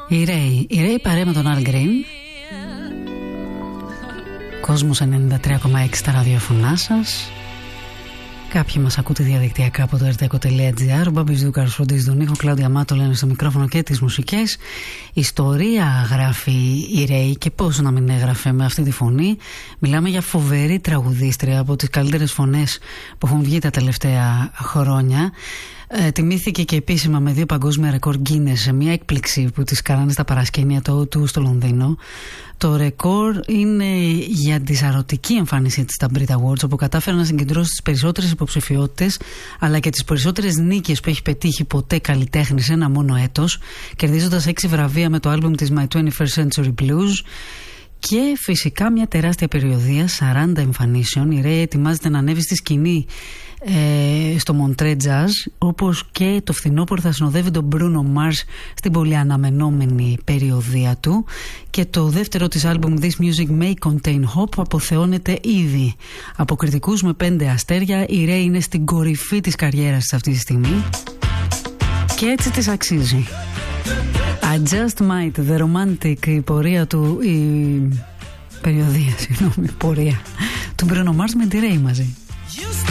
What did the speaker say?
Η Ray παρέα με τον Al Green. Κόσμος 93,6 στα ραδιοφωνά σας. Κάποιοι μας ακούτε διαδικτυακά από το rteko.gr. Ο Μπάμπης Δούκαρος φροντίζει τον ήχο, Κλάουδια Μάτο λένε στο μικρόφωνο και τις μουσικές. Ιστορία γράφει η Ray και πώς να μην έγραφε με αυτή τη φωνή. Μιλάμε για φοβερή τραγουδίστρια, από τις καλύτερες φωνές που έχουν βγει τα τελευταία χρόνια. Τιμήθηκε και επίσημα με 2 παγκόσμια ρεκόρ Guinness σε μια έκπληξη που της κάνανε στα παρασκήνια του στο Λονδίνο. Το ρεκόρ είναι για τη σαρωτική εμφάνισή της στα Brit Awards, όπου κατάφερε να συγκεντρώσει τις περισσότερες υποψηφιότητες αλλά και τις περισσότερες νίκες που έχει πετύχει ποτέ καλλιτέχνη σε ένα μόνο έτος, κερδίζοντας 6 βραβεία με το άλμπουμ της My 21st Century Blues. Και φυσικά μια τεράστια περιοδία, 40 εμφανίσεων. Η Ray ετοιμάζεται να ανέβει στη σκηνή στο Montreux Jazz, όπως και το φθινόπωρο θα συνοδεύει τον Bruno Mars στην πολύ αναμενόμενη περιοδία του. Και το δεύτερο της άλμπουμ This Music May Contain Hope αποθεώνεται ήδη από κριτικούς με 5 αστέρια. Η Ray είναι στην κορυφή της καριέρας της αυτή τη στιγμή και έτσι της αξίζει. I just might, the romantic, η πορεία του, η περιοδία, η πορεία του Bruno Mars με τη Ray μαζί.